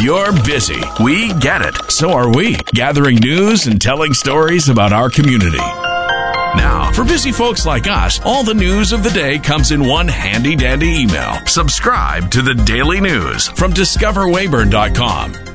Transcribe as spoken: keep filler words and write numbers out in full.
You're busy. We get it. So are we, gathering news and telling stories about our community. Now, for busy folks like us, all the news of the day comes in one handy-dandy email. Subscribe to the Daily News from discover weyburn dot com.